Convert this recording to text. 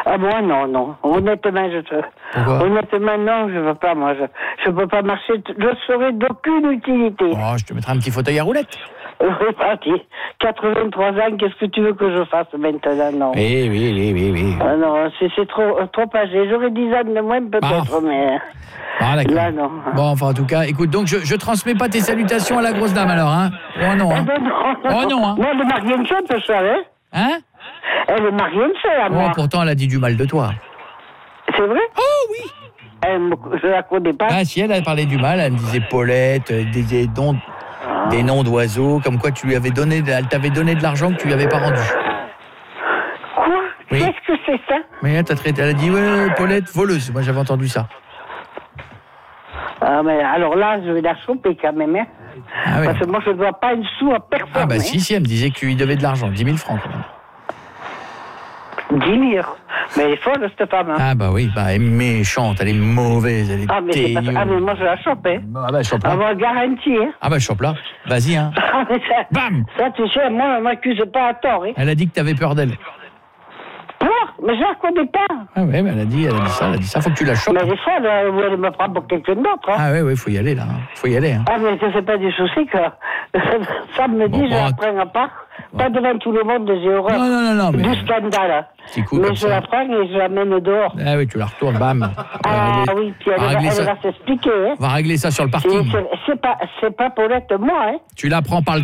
Ah bon, non. Honnêtement, honnêtement, non, je ne veux pas, moi. Je ne peux pas marcher. Je serai d'aucune utilité. Oh, je te mettrai un petit fauteuil à roulettes. Oui, parti. 83 ans, qu'est-ce que tu veux que je fasse maintenant? Non. Oui. Ah non, c'est trop âgé. J'aurais 10 ans de moins, peut-être, mais... Ah, d'accord. Là, non. Bon, enfin, en tout cas, écoute, donc je transmets pas tes salutations à la grosse dame, alors, hein? Oh non, hein? Oh non, hein? Non, elle m'a rien fait, ce soir, hein? Hein? Elle m'a rien fait, à moi. Oh, pourtant, elle a dit du mal de toi. C'est vrai? Oh, oui! Je la connais pas. Ah, si, elle a parlé du mal, elle me disait Paulette, des noms d'oiseaux, comme quoi elle t'avait donné de l'argent que tu lui avais pas rendu. Quoi? Oui. Qu'est-ce que c'est ça? Mais elle a dit, ouais, Paulette, voleuse. Moi, j'avais entendu ça. Ah, mais alors là, je vais la choper quand même, hein. Ah, oui. Parce que moi, je ne dois pas une sou à personne. Ah, bah, hein. si, elle me disait que tu lui devais de l'argent, 10 000 francs, quand même. 10 000. Mais elle est folle, cette femme. Hein. Ah, bah oui, elle est méchante, elle est mauvaise, elle est mais c'est pas ça. Ah, mais moi, je la chope, hein. Ah, bah, chope là. On va garantir, hein. Ah, bah, chope là. Vas-y, hein. Ah, mais ça, Bam! Ça, tu sais, moi, on m'accuse pas à tort, hein. Elle a dit que t'avais peur d'elle. Mais je la connais pas. Ah, ouais, mais elle a dit ça, faut que tu la chopes. Mais elle est folle, elle me prend pour quelqu'un d'autre, hein. Ah, ouais, faut y aller, là. Faut y aller, hein. Ah, mais c'est pas du souci que ça me dit, je la prends à part. Pas devant tout le monde, j'ai horreur. Non, mais... Du scandale. Mais je la prends et je l'amène dehors. Ah oui, tu la retournes, bam. Oui, puis elle va s'expliquer. Hein. On va régler ça sur le parking. C'est pas Paulette, moi, hein. Tu la prends par le